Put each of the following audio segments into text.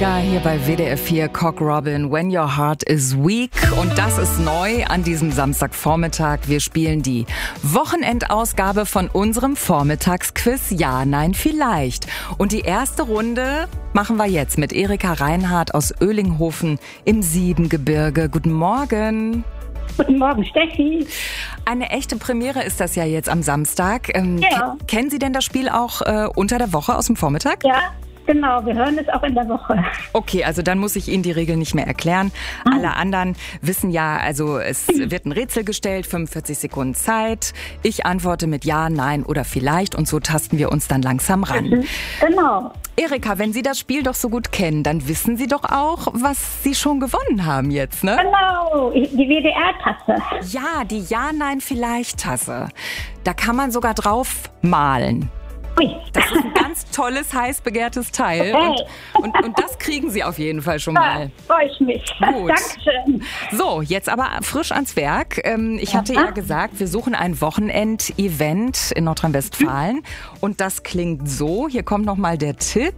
Ja, hier bei WDR 4 Cock Robin, When Your Heart is Weak. Und das ist neu an diesem Samstagvormittag. Wir spielen die Wochenendausgabe von unserem Vormittagsquiz Ja, Nein, Vielleicht. Und die erste Runde machen wir jetzt mit Erika Reinhardt aus Oehlinghofen im Siebengebirge. Guten Morgen. Guten Morgen, Steffi. Eine echte Premiere ist das ja jetzt am Samstag. Ja. Kennen Sie denn das Spiel auch unter der Woche aus dem Vormittag? Ja, genau. Wir hören es auch in der Woche. Okay, also dann muss ich Ihnen die Regeln nicht mehr erklären. Alle anderen wissen ja, also es wird ein Rätsel gestellt, 45 Sekunden Zeit. Ich antworte mit Ja, Nein oder Vielleicht und so tasten wir uns dann langsam ran. Genau. Erika, wenn Sie das Spiel doch so gut kennen, dann wissen Sie doch auch, was Sie schon gewonnen haben jetzt, ne? Genau, die WDR-Tasse. Ja, die Ja, Nein, Vielleicht-Tasse. Da kann man sogar drauf malen. Ui. Das ist ein ganz tolles, heiß begehrtes Teil. Okay. Und das kriegen Sie auf jeden Fall schon mal. Da freue ich mich. Gut. Dankeschön. So, jetzt aber frisch ans Werk. Ich hatte ja gesagt, wir suchen ein Wochenend-Event in Nordrhein-Westfalen. Und das klingt so. Hier kommt nochmal der Tipp.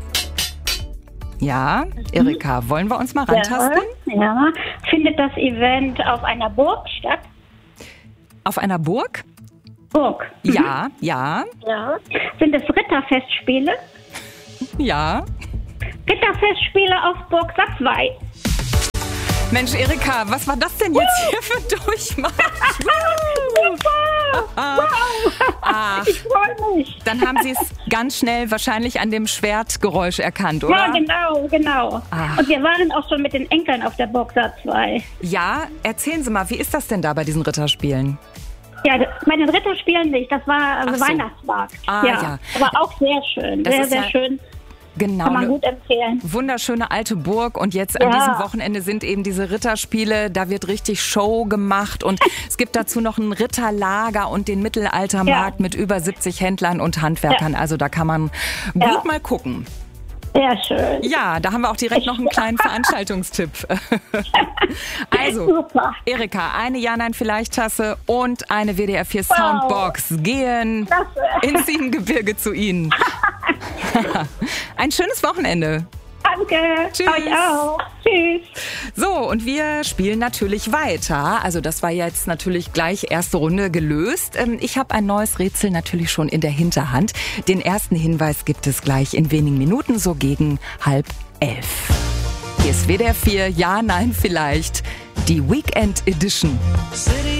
Ja, Erika, wollen wir uns mal rantasten? Ja. Findet das Event auf einer Burg statt? Auf einer Burg? Burg. Ja, ja, Ja. Sind es Ritterfestspiele? ja. Ritterfestspiele auf Burg Satzwey. Mensch, Erika, was war das denn jetzt hier für Durchmarsch? Super! Wow! Ach, Ich freue mich. dann haben Sie es ganz schnell wahrscheinlich an dem Schwertgeräusch erkannt, oder? Ja, genau. Ah. Und wir waren auch schon mit den Enkeln auf der Burg Satzwey. Ja, erzählen Sie mal, wie ist das denn da bei diesen Ritterspielen? Ja, bei den Ritterspielen nicht. Das war Ach so. Weihnachtsmarkt. Ja. Aber auch sehr schön. Das Sehr, ist sehr ja schön. Genau, Kann man eine gut empfehlen. wunderschöne alte Burg und jetzt an Ja. diesem Wochenende sind eben diese Ritterspiele, da wird richtig Show gemacht und es gibt dazu noch ein Ritterlager und den Mittelaltermarkt mit über 70 Händlern und Handwerkern. Also da kann man gut mal gucken. Sehr schön. Ja, da haben wir auch direkt noch einen kleinen Veranstaltungstipp. Also, Super. Erika, eine Ja-Nein-Vielleicht-Tasse und eine WDR 4 Soundbox gehen Klasse. ins Siebengebirge zu Ihnen. Ein schönes Wochenende. Danke. Tschüss. Euch auch. Tschüss. So, und wir spielen natürlich weiter. Also das war jetzt natürlich gleich erste Runde gelöst. Ich habe ein neues Rätsel natürlich schon in der Hinterhand. Den ersten Hinweis gibt es gleich in wenigen Minuten, so gegen 10:30. Hier ist WDR 4, Ja, Nein, Vielleicht, die Weekend Edition.